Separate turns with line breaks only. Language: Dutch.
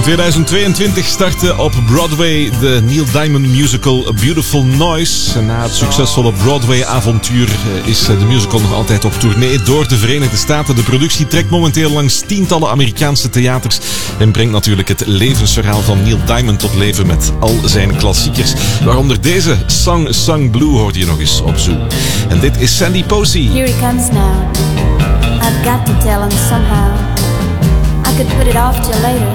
2022 startte op Broadway de Neil Diamond musical A Beautiful Noise. Na het succesvolle Broadway-avontuur is de musical nog altijd op tournee door de Verenigde Staten. De productie trekt momenteel langs tientallen Amerikaanse theaters en brengt natuurlijk het levensverhaal van Neil Diamond tot leven met al zijn klassiekers. Waaronder deze Song Sung Blue hoorde je nog eens op Zoo. En dit is Sandy Posey.
Here he comes now. I've got to tell him somehow. I could put it off till later.